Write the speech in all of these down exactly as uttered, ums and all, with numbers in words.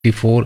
Four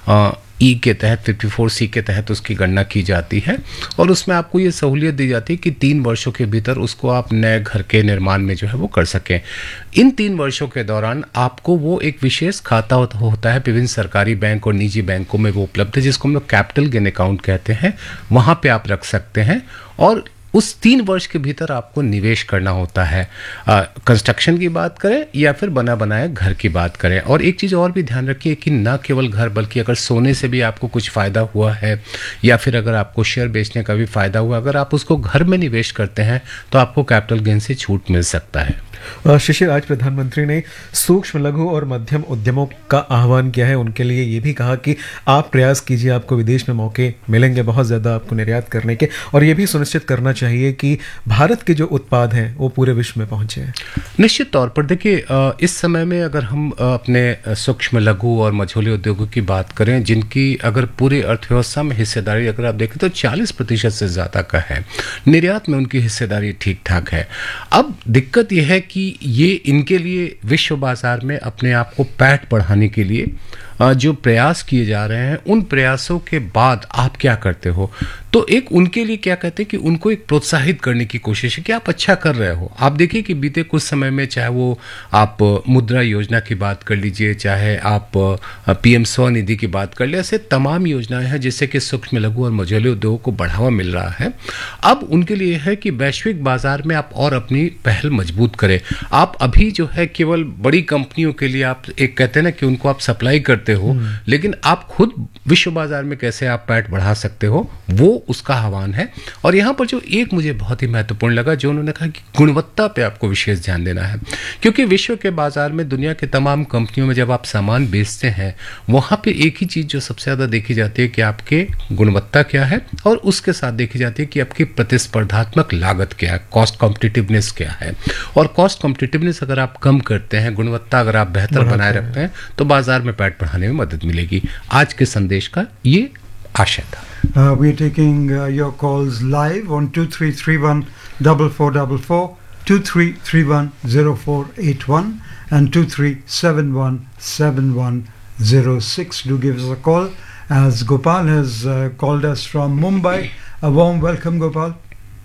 E के तहत fifty four सी के तहत उसकी गणना की जाती है और उसमें आपको ये सहूलियत दी जाती है कि तीन वर्षों के भीतर उसको आप नए घर के निर्माण में जो है वो कर सकें। इन तीन वर्षों के दौरान आपको वो एक विशेष खाता होता है विभिन्न सरकारी बैंक और निजी बैंकों में वो उपलब्ध है, जिसको हम लोग कैपिटल गेन अकाउंट कहते हैं। वहाँ पे आप रख सकते हैं और उस तीन वर्ष के भीतर आपको निवेश करना होता है। कंस्ट्रक्शन की बात करें या फिर बना बनाया घर की बात करें। और एक चीज़ और भी ध्यान रखिए कि ना केवल घर बल्कि अगर सोने से भी आपको कुछ फ़ायदा हुआ है या फिर अगर आपको शेयर बेचने का भी फ़ायदा हुआ, अगर आप उसको घर में निवेश करते हैं तो आपको कैपिटल गेन से छूट मिल सकता है। शिशिर, आज प्रधानमंत्री ने सूक्ष्म लघु और मध्यम उद्यमों का आह्वान किया है। उनके लिए ये भी कहा कि आप प्रयास कीजिए, आपको विदेश में मौके मिलेंगे बहुत ज़्यादा आपको निर्यात करने के, और ये भी सुनिश्चित करना चाहिए कि भारत के जो उत्पाद हैं वो पूरे विश्व में पहुंचे। निश्चित तौर पर देखिए, इस समय में अगर हम अपने सूक्ष्म लघु और मझोले उद्योगों की बात करें, जिनकी अगर पूरी अर्थव्यवस्था में हिस्सेदारी अगर आप देखें तो चालीस प्रतिशत से ज़्यादा का है, निर्यात में उनकी हिस्सेदारी ठीक ठाक है। अब दिक्कत यह है कि ये इनके लिए विश्व बाजार में अपने आप को पैठ बढ़ाने के लिए जो प्रयास किए जा रहे हैं, उन प्रयासों के बाद आप क्या करते हो, तो एक उनके लिए क्या कहते हैं कि उनको एक प्रोत्साहित करने की कोशिश है कि आप अच्छा कर रहे हो। आप देखिए कि बीते कुछ समय में चाहे वो आप मुद्रा योजना की बात कर लीजिए, चाहे आप पीएम स्वनिधि की बात कर ले, ऐसे तमाम योजनाएं हैं जिससे कि सूक्ष्म लघु और मझोले उद्योगों को बढ़ावा मिल रहा है। अब उनके लिए है कि वैश्विक बाजार में आप और अपनी पहल मजबूत करें। आप अभी जो है केवल बड़ी कंपनियों के लिए आप एक कहते हैं ना कि उनको आप सप्लाई करते हो, लेकिन आप खुद विश्व बाजार में कैसे आप पैठ बढ़ा सकते हो, वो उसका आह्वान है। और यहाँ पर जो एक मुझे बहुत ही महत्वपूर्ण लगा, जो उन्होंने कहा कि गुणवत्ता पे आपको विशेष ध्यान देना है, क्योंकि विश्व के बाजार में दुनिया के तमाम कंपनियों में जब आप सामान बेचते हैं, वहाँ पे एक ही चीज़ जो सबसे ज़्यादा देखी जाती है कि आपके गुणवत्ता क्या है, और उसके साथ देखी जाती है कि आपकी प्रतिस्पर्धात्मक लागत क्या है, कॉस्ट कॉम्पिटिटिवनेस क्या है। और कॉस्ट कॉम्पिटिटिवनेस अगर आप कम करते हैं, गुणवत्ता अगर आप बेहतर बनाए रखते हैं, तो बाजार में पैठ बढ़ाने में मदद मिलेगी। आज के संदेश का ये आशय था। Uh, we are taking uh, your calls live on two three three one four four four four, two three three one zero four eight one and two three seven one seven one zero six. Do give us a call, as Gopal has uh, called us from Mumbai. A warm welcome, Gopal.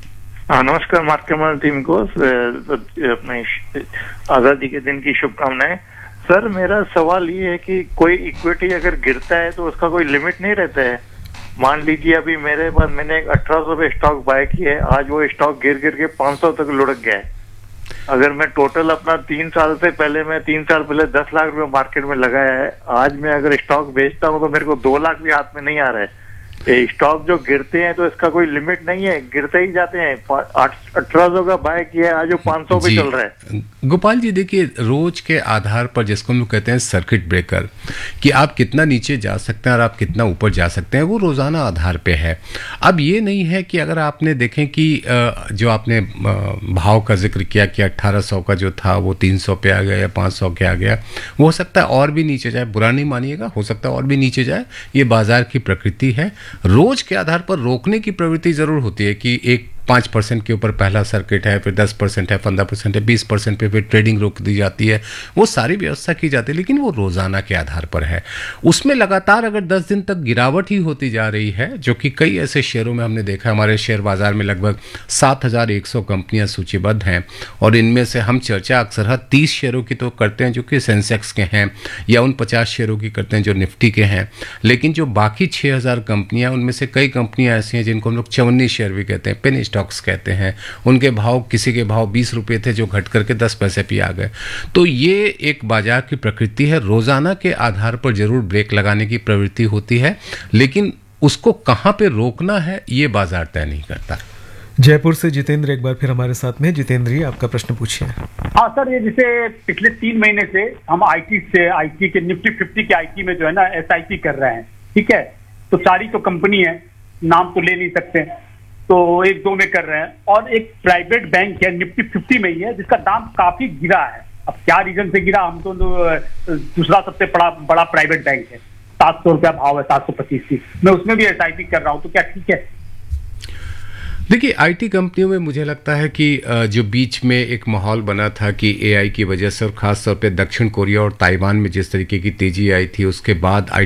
नमस्कार market team को अपने आज़ादी के दिन की शुभकामनाएं। Sir, मेरा सवाल ये है कि कोई इक्विटी अगर गिरता है तो उसका कोई लिमिट नहीं रहता है? मान लीजिए अभी मेरे पास मैंने एक अठारह सौ पे स्टॉक बाय किया है, आज वो स्टॉक गिर गिर के पाँच सौ तक लुढ़क गया है। अगर मैं टोटल अपना तीन साल से पहले मैं तीन साल पहले दस लाख रुपए मार्केट में लगाया है, आज मैं अगर स्टॉक बेचता हूँ तो मेरे को दो लाख भी हाथ में नहीं आ रहा है। स्टॉक जो गिरते हैं तो इसका कोई लिमिट नहीं है, गिरते ही जाते हैं। अठारह सौ का बाय किया है, आज वो पाँच सौ पे चल रहा है। गोपाल जी, देखिए, रोज के आधार पर जिसको हम लोग कहते हैं सर्किट ब्रेकर, कि आप कितना नीचे जा सकते हैं और आप कितना ऊपर जा सकते हैं, वो रोजाना आधार पे है। अब ये नहीं है कि अगर आपने देखें कि जो आपने भाव का जिक्र किया कि अट्ठारह सौ का जो था वो तीन सौ पे आ गया या पाँच सौ के आ गया, वो हो सकता है और भी नीचे जाए, बुरा नहीं मानिएगा, हो सकता है और भी नीचे जाए। ये बाजार की प्रकृति है। रोज के आधार पर रोकने की प्रवृत्ति जरूर होती है कि एक पाँच परसेंट के ऊपर पहला सर्किट है, फिर दस परसेंट है, पंद्रह परसेंट है, बीस परसेंट पे फिर ट्रेडिंग रोक दी जाती है, वो सारी व्यवस्था की जाती है, लेकिन वो रोजाना के आधार पर है। उसमें लगातार अगर दस दिन तक गिरावट ही होती जा रही है, जो कि कई ऐसे शेयरों में हमने देखा, हमारे शेयर बाजार में लगभग सात हजार एक सौ कंपनियां सूचीबद्ध हैं, और इनमें से हम चर्चा अक्सर तीस शेयरों की तो करते हैं जो कि सेंसेक्स के हैं, या उन पचास शेयरों की करते हैं जो निफ्टी के हैं, लेकिन जो बाकी छः हजार कंपनियां, उनमें से कई कंपनियां ऐसी हैं जिनको हम लोग चवन्नी शेयर भी कहते हैं, पेनी स्टॉक्स कहते हैं। उनके भाव, किसी के भाव बीस रुपए थे जो घट करके दस पैसे पे आ गए। तो ये एक बाजार की प्रकृति है। रोजाना के आधार पर जरूर ब्रेक लगाने की प्रवृत्ति होती है, लेकिन उसको कहां पे रोकना है ये बाजार तय नहीं करता। जयपुर से जितेंद्र एक बार फिर हमारे साथ में। जितेंद्र जी, आपका प्रश्न पूछिए। हाँ सर, ये जैसे पिछले तीन महीने से हम आईटी से आईटी के निफ्टी फिफ्टी के आईटी में जो है ना एसआईपी कर रहे हैं, ठीक है। तो सारी तो कंपनी है, नाम तो ले नहीं सकते, तो एक दो में कर रहे हैं, और एक प्राइवेट बैंक है निफ्टी फिफ्टी में ही है जिसका दाम काफी गिरा है। अब क्या रीजन से गिरा, हम तो दूसरा सबसे बड़ा बड़ा प्राइवेट बैंक है, सात सौ रुपया भाव है, सात सौ पच्चीस की, मैं उसमें भी एसआईपी कर रहा हूँ, तो क्या ठीक है? देखिए, आईटी कंपनियों में मुझे लगता है कि जो बीच में एक माहौल बना था कि एआई की वजह से, और ख़ास तौर पे दक्षिण कोरिया और ताइवान में जिस तरीके की तेज़ी आई थी, उसके बाद